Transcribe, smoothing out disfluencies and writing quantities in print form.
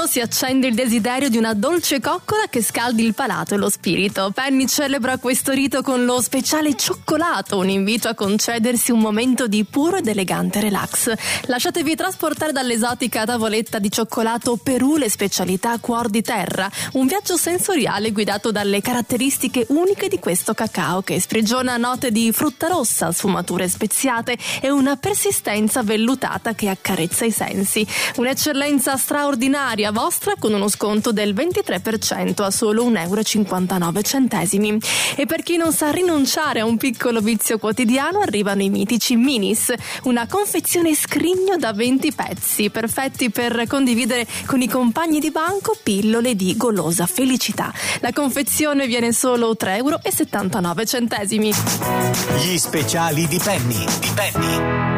giorno si accende il desiderio di una dolce coccola che scaldi il palato e lo spirito. Penny celebra questo rito con lo speciale cioccolato, un invito a concedersi un momento di puro ed elegante relax. Lasciatevi trasportare dall'esotica tavoletta di cioccolato Perù, le specialità Cuor di Terra, un viaggio sensoriale guidato dalle caratteristiche uniche di questo cacao che sprigiona note di frutta rossa, sfumature speziate e una persistenza vellutata che accarezza i sensi. Un'eccellenza straordinaria vostra con uno sconto del 23% a solo €1,59. E per chi non sa rinunciare a un piccolo vizio quotidiano arrivano i mitici Minis, una confezione scrigno da 20 pezzi, perfetti per condividere con i compagni di banco pillole di golosa felicità. La confezione viene solo €3,79. Gli speciali di Penny.